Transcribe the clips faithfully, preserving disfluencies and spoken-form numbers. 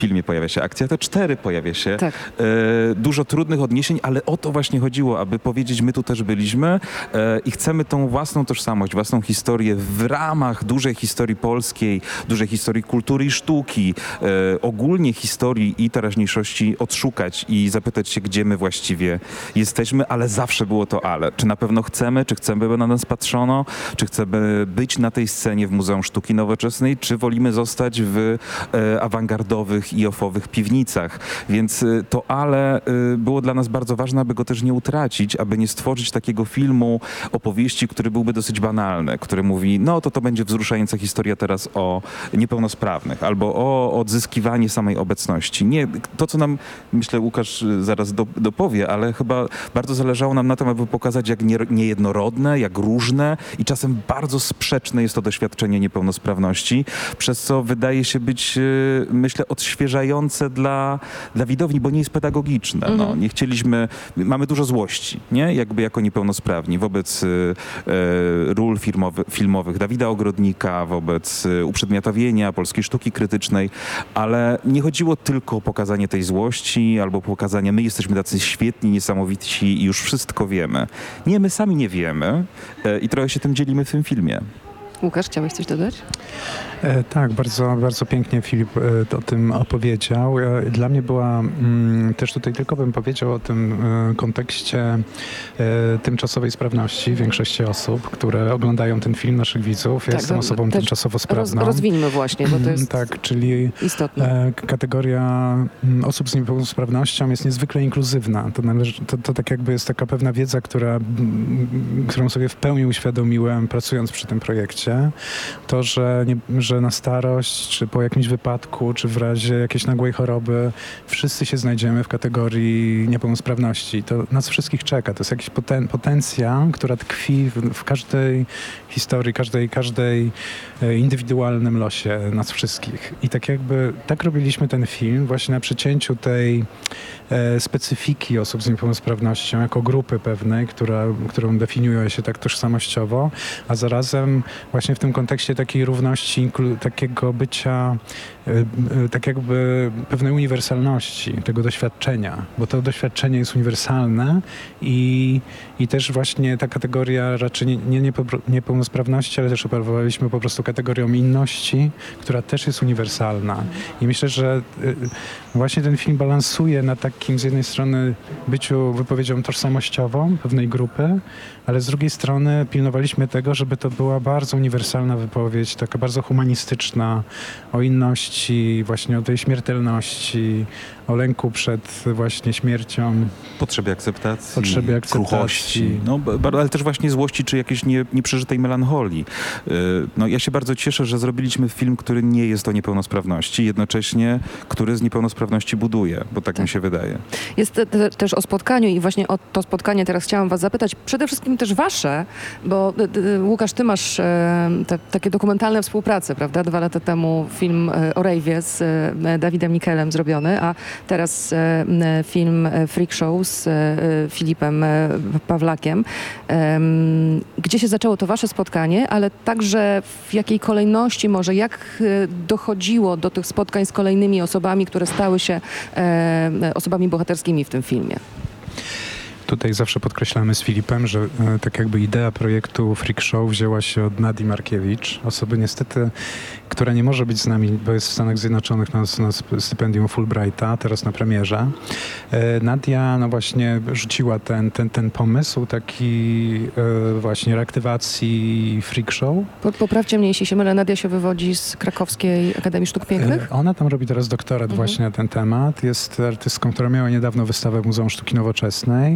filmie pojawia się akcja, to cztery pojawia się Tak. e, dużo trudnych odniesień, ale o to właśnie chodziło, aby powiedzieć, my tu też byliśmy e, i chcemy tą własną tożsamość, własną historię w ramach dużej historii polskiej, dużej historii kultury i sztuki, e, ogólnie historii i teraźniejszości odszukać i zapytać się, gdzie my właściwie jesteśmy, ale zawsze było to ale. Czy na pewno chcemy, czy chcemy, by na nas patrzono, czy chcemy być na tej scenie w Muzeum Sztuki Nowoczesnej, czy wolimy zostać w e, awangardowych i ofowych piwnicach. Więc y, to ale y, było dla nas bardzo ważne, aby go też nie utracić, aby nie stworzyć takiego filmu, opowieści, który byłby dosyć banalny, który mówi, no to to będzie wzruszająca historia teraz o niepełnosprawnych albo o odzyskiwanie samej obecności. Nie, to co nam, myślę, Łukasz y, zaraz do, dopowie, ale chyba bardzo zależało nam na tym, aby pokazać, jak nie, niejednorodne, jak różne i czasem bardzo sprzeczne jest to doświadczenie niepełnosprawności, przez co wydaje się być, y, myślę, odświeżające dla, dla widowni, bo nie jest pedagogiczne. Mhm. No, nie chcieliśmy, mamy dużo złości, nie? Jakby jako niepełnosprawni wobec y, y, ról filmowy, filmowych Dawida Ogrodnika, wobec y, uprzedmiotowienia polskiej sztuki krytycznej, ale nie chodziło tylko o pokazanie tej złości albo pokazanie, my jesteśmy tacy świetni, niesamowici i już wszystko wiemy. Nie, my sami nie wiemy y, i trochę się tym dzielimy w tym filmie. Łukasz, chciałeś coś dodać? E, tak, bardzo, bardzo pięknie Filip e, o tym opowiedział. E, dla mnie była, mm, też tutaj tylko bym powiedział o tym e, kontekście e, tymczasowej sprawności większości osób, które oglądają ten film, naszych widzów. Ja Tak, jestem to osobą też tymczasowo Roz, sprawną. rozwiniemy właśnie, bo to jest Tak, czyli istotne. e, kategoria mm, osób z niepełnosprawnością jest niezwykle inkluzywna. To, należy, to, to tak jakby jest taka pewna wiedza, która, mm, którą sobie w pełni uświadomiłem, pracując przy tym projekcie. To, że, nie, że na starość, czy po jakimś wypadku, czy w razie jakiejś nagłej choroby, wszyscy się znajdziemy w kategorii niepełnosprawności. To nas wszystkich czeka. To jest jakaś poten, potencja, która tkwi w, w każdej historii, każdej, każdej indywidualnym losie nas wszystkich. I tak jakby, tak robiliśmy ten film właśnie na przecięciu tej e, specyfiki osób z niepełnosprawnością jako grupy pewnej, która, którą definiuje się tak tożsamościowo, a zarazem właśnie w tym kontekście takiej równości, takiego bycia, tak jakby pewnej uniwersalności tego doświadczenia, bo to doświadczenie jest uniwersalne i, i też właśnie ta kategoria raczej nie, nie, nie niepełnosprawności, ale też operowaliśmy po prostu kategorią inności, która też jest uniwersalna. I myślę, że właśnie ten film balansuje na takim z jednej strony byciu wypowiedzią tożsamościową pewnej grupy, ale z drugiej strony pilnowaliśmy tego, żeby to była bardzo uniwersalna wypowiedź, taka bardzo humanistyczna, o inności, właśnie o tej śmiertelności, o lęku przed właśnie śmiercią. Potrzebie akceptacji, Potrzebie akceptacji. kruchości, no, ale też właśnie złości, czy jakiejś nie, nieprzeżytej melancholii. No, ja się bardzo cieszę, że zrobiliśmy film, który nie jest o niepełnosprawności, jednocześnie, który z niepełnosprawności buduje, bo tak, tak. mi się wydaje. Jest te, te, też o spotkaniu i właśnie o to spotkanie teraz chciałam was zapytać. Przede wszystkim też wasze, bo Łukasz, ty masz e, te, takie dokumentalne współprace, prawda? Dwa lata temu film e, o rejwie z e, Dawidem Nikelem zrobiony, a teraz e, film Freak Show z e, Filipem e, Pawlakiem. E, gdzie się zaczęło to wasze spotkanie, ale także w jakiej kolejności może, jak e, dochodziło do tych spotkań z kolejnymi osobami, które stały się e, osobami bohaterskimi w tym filmie? Tutaj zawsze podkreślamy z Filipem, że e, tak jakby idea projektu Freak Show wzięła się od Nadii Markiewicz, osoby niestety, która nie może być z nami, bo jest w Stanach Zjednoczonych na, na stypendium Fulbrighta, teraz na premierze. E, Nadia no właśnie rzuciła ten, ten, ten pomysł taki e, właśnie reaktywacji Freak Show. Poprawcie mnie, jeśli się mylę, Nadia się wywodzi z Krakowskiej Akademii Sztuk Pięknych? E, ona tam robi teraz doktorat mhm. właśnie na ten temat. Jest artystką, która miała niedawno wystawę w Muzeum Sztuki Nowoczesnej.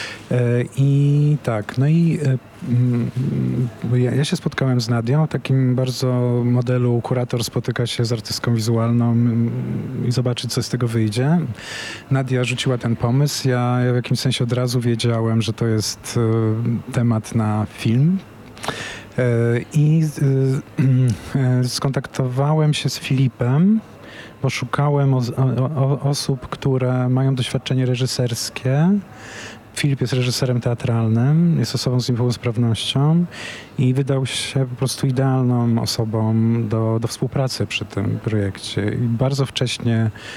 I tak, no i ja, ja się spotkałem z Nadią w takim bardzo modelu kurator spotyka się z artystką wizualną i zobaczy, co z tego wyjdzie. Nadia rzuciła ten pomysł, ja, ja w jakimś sensie od razu wiedziałem, że to jest temat na film. I skontaktowałem się z Filipem, bo szukałem o, o, osób, które mają doświadczenie reżyserskie Filip jest reżyserem teatralnym, jest osobą z niepełnosprawnością i wydał się po prostu idealną osobą do, do współpracy przy tym projekcie. I bardzo wcześnie